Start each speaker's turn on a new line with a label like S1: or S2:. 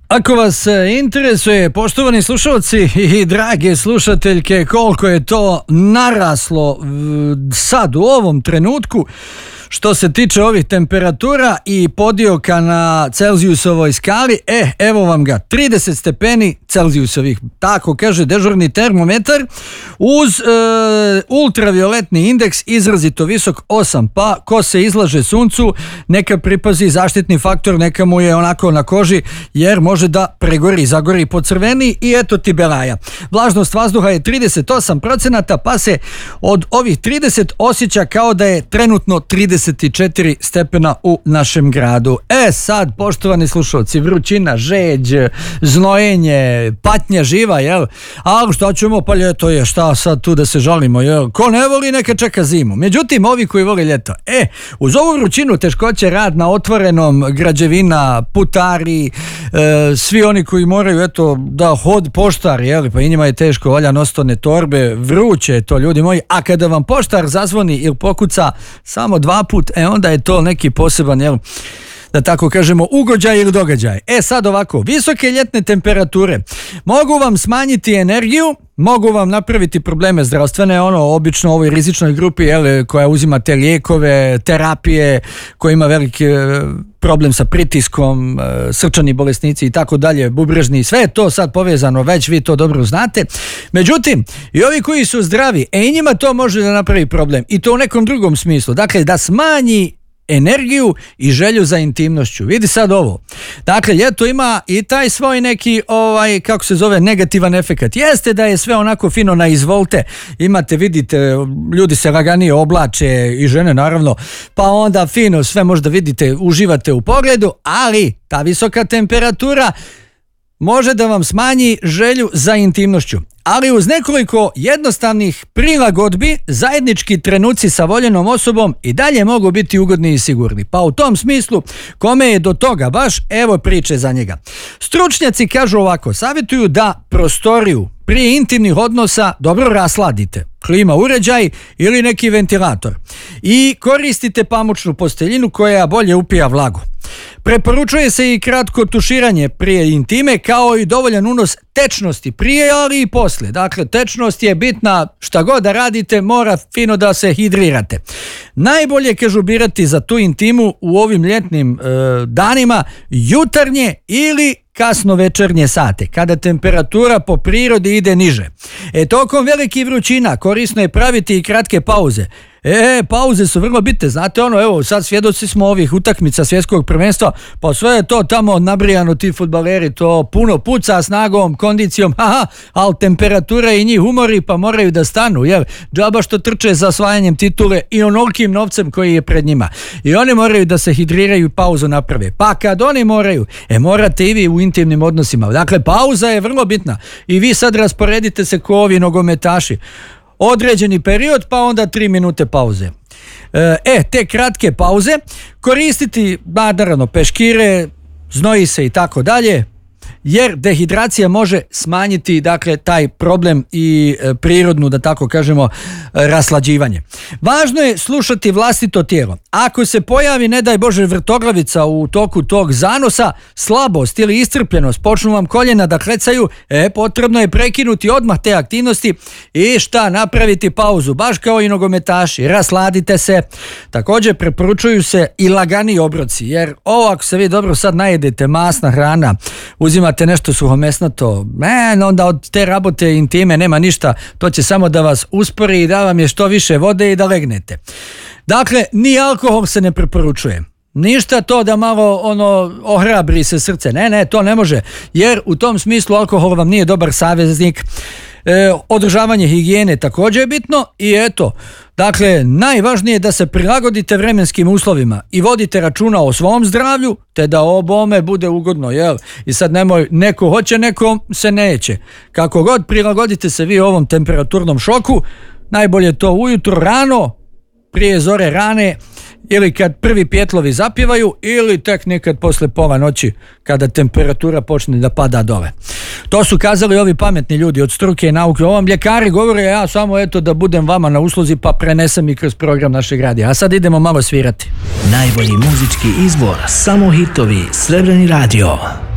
S1: Ako vas interesuje, poštovani slušalci i drage slušateljke, koliko je to naraslo sad u ovom trenutku što se tiče ovih temperatura i podioka na Celzijusovoj skali, evo vam ga, 30 stepeni Celzijusovih, tako kaže dežurni termometar, uz ultravioletni indeks izrazito visok 8, pa ko se izlaže suncu, neka pripazi zaštitni faktor, neka mu je onako na koži, jer može da pregori, zagori, pocrveni i eto ti belaja. Vlažnost vazduha je 38%, pa se od ovih 30 osjeća kao da je trenutno 34 stepena u našem gradu. Sad, poštovani slušalci, vrućina, žeđ, znojenje, patnja živa, jel? Ali šta ćemo, pa ljeto je, šta sad tu da se žalimo, jel? Ko ne voli, neka čeka zimu. Međutim, ovi koji voli ljeto, uz ovu vrućinu teškoće rad na otvorenom, građevina, putari, svi oni koji moraju, eto, da poštar, jel? Pa i njima je teško, valja nositone torbe, vruće je to, ljudi moji, a kada vam poštar zazvoni ili pokuca samo 2 put, onda je to neki poseban, jel, da tako kažemo, ugođaj ili događaj. Sad ovako, visoke ljetne temperature mogu vam smanjiti energiju, mogu vam napraviti probleme zdravstvene, obično u ovoj rizičnoj grupi, jel, koja uzima te lijekove, terapije, koja ima veliki problem sa pritiskom, srčani bolesnici i tako dalje, bubrežni, sve je to sad povezano, već vi to dobro znate. Međutim, i ovi koji su zdravi, i njima to može da napravi problem, i to u nekom drugom smislu, dakle da smanji energiju i želju za intimnošću. Vidi sad ovo. Dakle, ljeto ima i taj svoj neki, kako se zove, negativan efekat. Jeste da je sve onako fino na izvolte. Imate, vidite, ljudi se laganije oblače i žene naravno, pa onda fino sve možda vidite, uživate u pogledu, ali ta visoka temperatura može da vam smanji želju za intimnošću. Ali uz nekoliko jednostavnih prilagodbi, zajednički trenuci sa voljenom osobom i dalje mogu biti ugodni i sigurni. Pa u tom smislu, kome je do toga baš, evo priče za njega. Stručnjaci kažu ovako, savjetuju da prostoriju prije intimnih odnosa dobro rasladite, klima uređaj ili neki ventilator, i koristite pamučnu posteljinu koja bolje upija vlagu. Preporučuje se i kratko tuširanje prije intime, kao i dovoljan unos tečnosti prije, ali i poslije. Dakle, tečnost je bitna, šta god da radite, mora fino da se hidrirate. Najbolje kažu birati za tu intimu u ovim ljetnim danima jutarnje ili kasno večernje sate, kada temperatura po prirodi ide niže. Tokom velikih vrućina korisno je praviti i kratke pauze. Pauze su vrlo bitne, znate evo, sad svjedoci smo ovih utakmica svjetskog prvenstva, pa sve je to tamo nabrijano, ti fudbaleri, to puno puca snagom, kondicijom, ali temperatura i njih umori, pa moraju da stanu, jer džaba što trče za osvajanjem titule i onolikim novcem koji je pred njima. I oni moraju da se hidriraju i pauzu naprave. Pa kad oni moraju, morate i vi u intimnim odnosima. Dakle, pauza je vrlo bitna i vi sad rasporedite se ko ovi nogometaši. Određeni period, pa onda 3 minute pauze. Te kratke pauze koristiti, naravno, peškire, znoji se i tako dalje, jer dehidracija može smanjiti, dakle, taj problem i prirodnu, da tako kažemo, raslađivanje. Važno je slušati vlastito tijelo. Ako se pojavi, ne daj Bože, vrtoglavica u toku tog zanosa, slabost ili iscrpljenost, počnu vam koljena da klecaju, potrebno je prekinuti odmah te aktivnosti i napraviti pauzu, baš kao i nogometaši, rasladite se. Također preporučuju se i lagani obroci, jer ako se vi dobro sad najedete, masna hrana, uzimate nešto suhomesnato, onda od te rabote intime nema ništa, to će samo da vas uspori i da vam je što više vode i da legnete. Dakle, ni alkohol se ne preporučuje. Ništa to da malo ohrabri se srce. Ne, to ne može, jer u tom smislu alkohol vam nije dobar saveznik. Održavanje higijene također je bitno i dakle, najvažnije je da se prilagodite vremenskim uslovima i vodite računa o svom zdravlju, te da obome bude ugodno, jel? I sad nemoj, neko hoće, neko se neće. Kako god, prilagodite se vi ovom temperaturnom šoku, najbolje je to ujutro rano, prije zore rane, ili kad prvi pjetlovi zapjevaju, ili tek nekad posle pola noći kada temperatura počne da pada dole. To su kazali ovi pametni ljudi od struke i nauke. Ovom ljekari govore, ja samo da budem vama na usluzi, pa prenesem i kroz program našeg radija. A sad idemo malo svirati.
S2: Najbolji muzički izbor, samo hitovi, Srebreni radio.